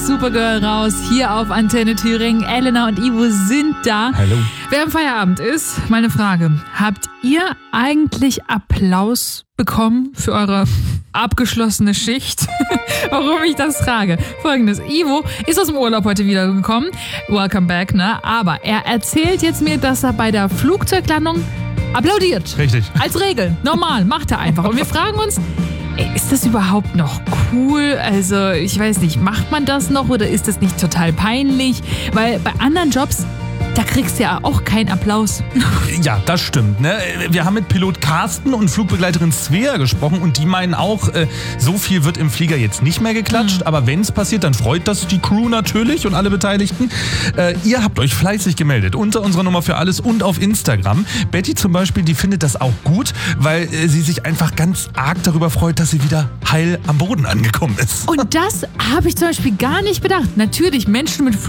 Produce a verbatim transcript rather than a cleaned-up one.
Supergirl raus, hier auf Antenne Thüringen. Elena und Ivo sind da. Hallo. Wer am Feierabend ist, meine Frage. Habt ihr eigentlich Applaus bekommen für eure abgeschlossene Schicht? Warum ich das frage? Folgendes. Ivo ist aus dem Urlaub heute wiedergekommen. Welcome back, ne? Aber er erzählt jetzt mir, dass er bei der Flugzeuglandung applaudiert. Richtig. Als Regel. Normal. Macht er einfach. Und wir fragen uns, ey, ist das überhaupt noch cool? Also, ich weiß nicht, macht man das noch oder ist das nicht total peinlich? Weil bei anderen Jobs, da kriegst du ja auch keinen Applaus. Ja, das stimmt. Ne? Wir haben mit Pilot Carsten und Flugbegleiterin Svea gesprochen und die meinen auch, äh, so viel wird im Flieger jetzt nicht mehr geklatscht. Mhm. Aber wenn es passiert, dann freut das die Crew natürlich und alle Beteiligten. Äh, ihr habt euch fleißig gemeldet unter unserer Nummer für alles und auf Instagram. Betty zum Beispiel, die findet das auch gut, weil äh, sie sich einfach ganz arg darüber freut, dass sie wieder heil am Boden angekommen ist. Und das habe ich zum Beispiel gar nicht bedacht. Natürlich, Menschen mit